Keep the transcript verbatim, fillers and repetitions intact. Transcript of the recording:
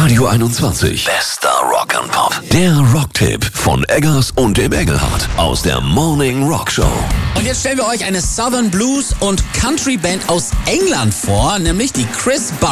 Radio einundzwanzig. Bester Rock and Pop. Der Rocktipp von Eggers und dem Engelhardt aus der Morning Rock Show. Und jetzt stellen wir euch eine Southern Blues und Country Band aus England vor, nämlich die Chris Burrows.